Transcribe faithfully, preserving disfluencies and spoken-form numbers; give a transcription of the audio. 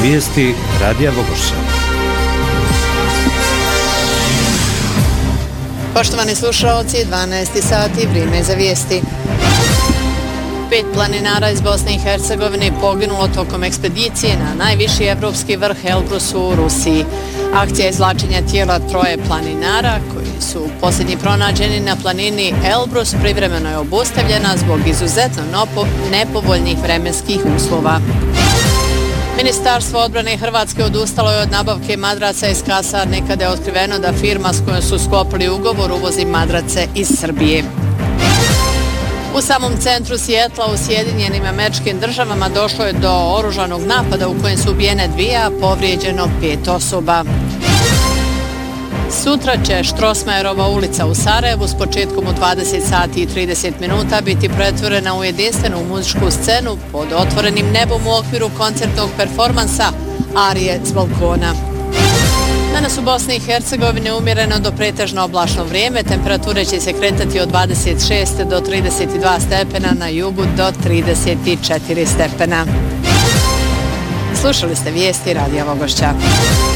Vijesti Radija Vogošća. Poštovani slušalci, dvanaest sati, vrijeme za vijesti. Pet planinara iz Bosne i Hercegovine poginulo tokom ekspedicije na najviši evropski vrh Elbrus u Rusiji. Akcija izvlačenja tijela troje planinara, koji su posljednji pronađeni na planini Elbrus, privremeno je obustavljena zbog izuzetno nepovoljnih vremenskih uslova. Ministarstvo odbrane Hrvatske odustalo je od nabavke madraca iz kasarne kada je otkriveno da firma s kojom su sklopili ugovor uvozi madrace iz Srbije. U samom centru Sijetla u Sjedinjenim Američkim Državama došlo je do oružanog napada u kojem su ubijene dvije, a povrijeđeno pet osoba. Sutra će Štrosmajerova ulica u Sarajevu s početkom u dvadeset sati i trideset minuta biti pretvorena u jedinstvenu muzičku scenu pod otvorenim nebom u okviru koncertnog performansa Arije s balkona. Danas u Bosni i Hercegovini umjereno do pretežno oblačno vrijeme, temperature će se kretati od dvadeset šest do trideset dva stepena, na jugu do trideset četiri stepena. Slušali ste vijesti Radija Vogošća.